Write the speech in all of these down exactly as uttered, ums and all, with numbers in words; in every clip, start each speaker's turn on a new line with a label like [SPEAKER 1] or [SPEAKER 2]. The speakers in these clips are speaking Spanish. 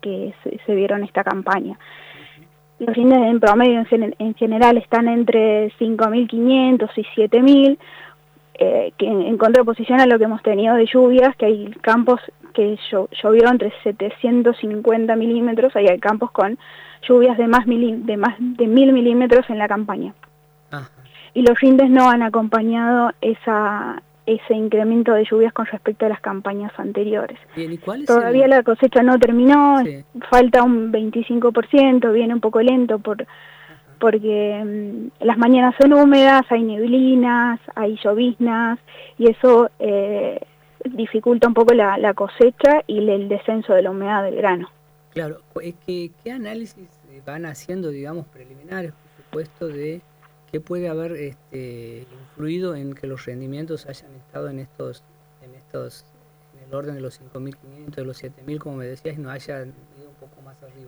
[SPEAKER 1] que se, se vieron esta campaña. Los rindes en promedio en, gen en general están entre cinco mil quinientos y siete mil, eh, que en, en contraposición a lo que hemos tenido de lluvias, que hay campos que llo llovió entre setecientos cincuenta milímetros, hay campos con lluvias de más, de más de mil milímetros en la campaña.
[SPEAKER 2] Ajá.
[SPEAKER 1] Y los rindes no han acompañado esa, ese incremento de lluvias con respecto a las campañas anteriores.
[SPEAKER 2] Bien, ¿y cuál es
[SPEAKER 1] Todavía
[SPEAKER 2] el...?
[SPEAKER 1] la cosecha no terminó,
[SPEAKER 2] Sí.
[SPEAKER 1] falta un veinticinco por ciento, viene un poco lento por,
[SPEAKER 2] Ajá.
[SPEAKER 1] porque um, las mañanas son húmedas, hay neblinas, hay lloviznas, y eso eh, dificulta un poco la, la cosecha y el descenso de la humedad del grano.
[SPEAKER 2] Claro, ¿qué, qué análisis van haciendo, digamos, preliminares, por supuesto, de qué puede haber este, influido en que los rendimientos hayan estado en estos, en estos, en el orden de los cinco mil quinientos, de los siete mil, como me decías, y no hayan ido un poco más arriba?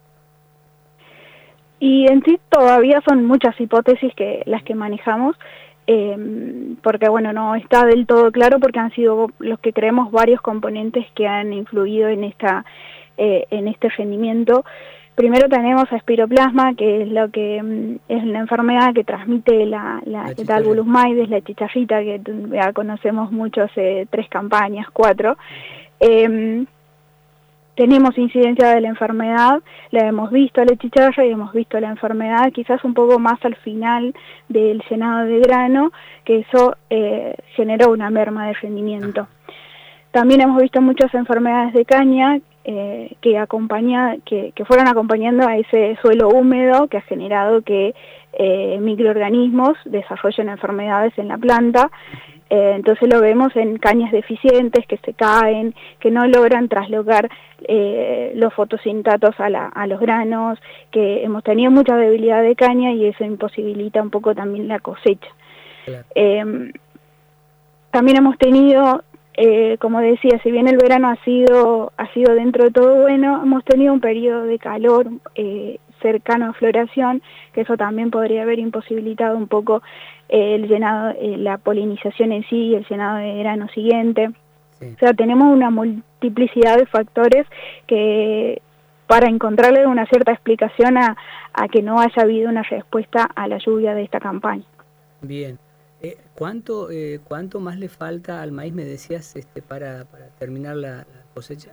[SPEAKER 1] Y en sí todavía son muchas hipótesis que las que manejamos, eh, porque bueno, no está del todo claro, porque han sido los que creemos varios componentes que han influido en esta eh, en este rendimiento. Primero tenemos a Spiroplasma, que es lo que mm, es la enfermedad que transmite la, la,
[SPEAKER 2] La
[SPEAKER 1] el Albulus maides, la chicharrita, que ya conocemos mucho hace tres campañas, cuatro. Uh-huh. eh, Tenemos incidencia de la enfermedad, la hemos visto a la chicharra y hemos visto la enfermedad quizás un poco más al final del llenado de grano, que eso eh, generó una merma de rendimiento. También hemos visto muchas enfermedades de caña eh, que, acompaña, que, que fueron acompañando a ese suelo húmedo que ha generado que eh, microorganismos desarrollen enfermedades en la planta. Eh, entonces lo vemos en cañas deficientes que se caen, que no logran traslocar eh, los fotosintatos a, la, a los granos, que hemos tenido mucha debilidad de caña y eso imposibilita un poco también la cosecha.
[SPEAKER 2] Claro.
[SPEAKER 1] Eh, también hemos tenido, eh, como decía, si bien el verano ha sido, ha sido dentro de todo bueno, hemos tenido un periodo de calor eh, cercano a floración, que eso también podría haber imposibilitado un poco eh, el llenado, eh, la polinización en sí y el llenado de grano siguiente. Sí. O sea, tenemos una multiplicidad de factores que para encontrarle una cierta explicación a, a que no haya habido una respuesta a la lluvia de esta campaña.
[SPEAKER 2] Bien. Eh, ¿cuánto, eh, ¿Cuánto más le falta al maíz, me decías, este, para, para terminar la, la cosecha?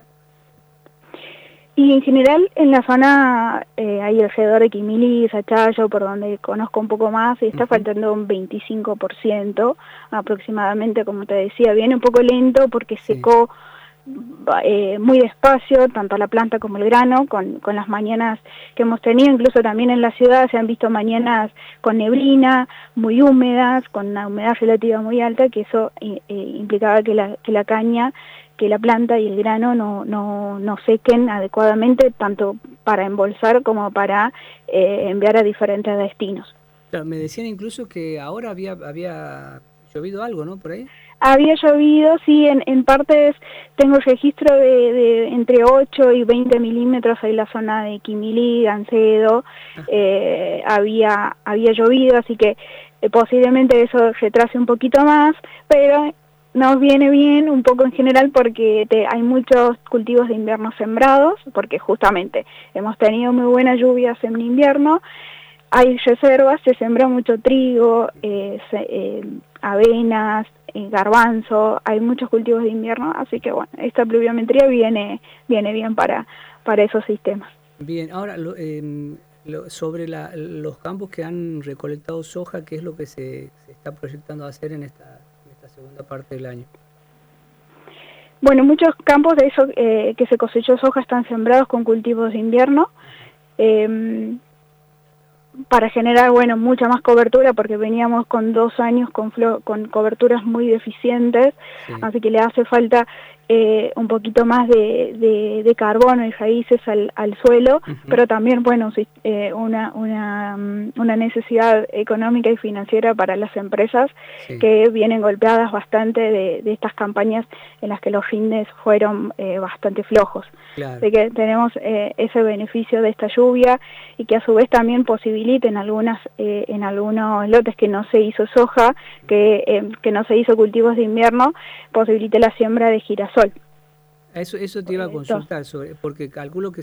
[SPEAKER 1] Y en general en la zona eh, hay alrededor de Quimilí, Sachayo, por donde conozco un poco más, y está uh-huh. faltando un veinticinco por ciento aproximadamente, como te decía, viene un poco lento porque sí. secó eh, muy despacio, tanto la planta como el grano, con, con las mañanas que hemos tenido, incluso también en la ciudad se han visto mañanas con neblina, muy húmedas, con una humedad relativa muy alta, que eso eh, eh, implicaba que la, que la caña que la planta y el grano no, no, no sequen adecuadamente, tanto para embolsar como para eh, enviar a diferentes destinos.
[SPEAKER 2] Claro, me decían incluso que ahora había, había llovido algo, ¿no? Por ahí.
[SPEAKER 1] Había llovido, sí, en, en partes tengo registro de, de entre ocho y veinte milímetros en la zona de Quimilí, Gancedo, eh, había, había llovido, así que eh, posiblemente eso retrase un poquito más, pero nos viene bien un poco en general porque te, hay muchos cultivos de invierno sembrados, porque justamente hemos tenido muy buenas lluvias en invierno, hay reservas, se sembró mucho trigo, eh, se, eh, avenas, eh, garbanzo, hay muchos cultivos de invierno, así que bueno, esta pluviometría viene, viene bien para, para esos sistemas.
[SPEAKER 2] Bien, ahora lo, eh, lo, sobre la, los campos que han recolectado soja, ¿qué es lo que se, se está proyectando a hacer en esta segunda parte del año?
[SPEAKER 1] Bueno, muchos campos de eso eh, que se cosechó soja están sembrados con cultivos de invierno eh, para generar, bueno, mucha más cobertura, porque veníamos con dos años con, con coberturas muy deficientes, sí. Así que le hace falta eh, un poquito más de, de, de carbono y raíces al, al suelo, uh-huh. Pero también, bueno, eh, una, una, una necesidad económica y financiera para las empresas, sí. Que vienen golpeadas bastante de, de estas campañas en las que los rindes fueron eh, bastante flojos. Claro. Así que tenemos eh, ese beneficio de esta lluvia y que a su vez también posibilita en algunas eh, en algunos lotes que no se hizo soja, que, eh, que no se hizo cultivos de invierno, posibilite la siembra de girasol.
[SPEAKER 2] Eso, eso te iba a consultar, sobre, porque calculo que